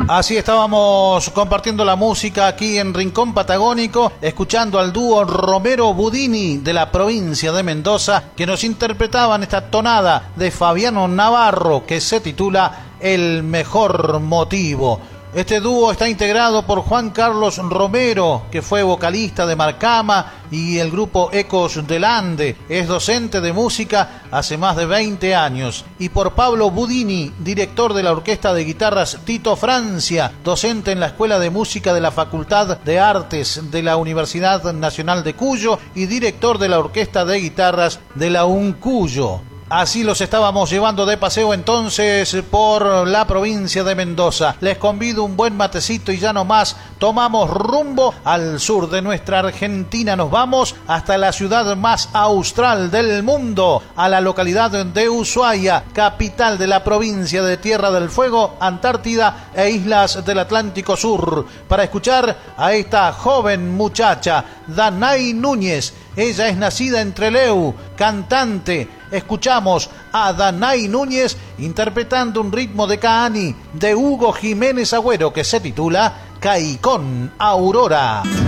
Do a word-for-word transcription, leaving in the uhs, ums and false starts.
Así estábamos compartiendo la música aquí en Rincón Patagónico, escuchando al dúo Romero Budini de la provincia de Mendoza, que nos interpretaban esta tonada de Fabiano Navarro que se titula El Mejor Motivo. Este dúo está integrado por Juan Carlos Romero, que fue vocalista de Marcama y el grupo Ecos del Ande, es docente de música hace más de veinte años, y por Pablo Budini, director de la Orquesta de Guitarras Tito Francia, docente en la Escuela de Música de la Facultad de Artes de la Universidad Nacional de Cuyo y director de la Orquesta de Guitarras de la UNCuyo. Así los estábamos llevando de paseo entonces por la provincia de Mendoza. Les convido un buen matecito y ya nomás tomamos rumbo al sur de nuestra Argentina. Nos vamos hasta la ciudad más austral del mundo, a la localidad de Ushuaia, capital de la provincia de Tierra del Fuego, Antártida e islas del Atlántico Sur, para escuchar a esta joven muchacha, Danay Núñez. Ella es nacida en Trelew, cantante. Escuchamos a Danay Núñez interpretando un ritmo de Kaani de Hugo Jiménez Agüero que se titula Caicón Aurora.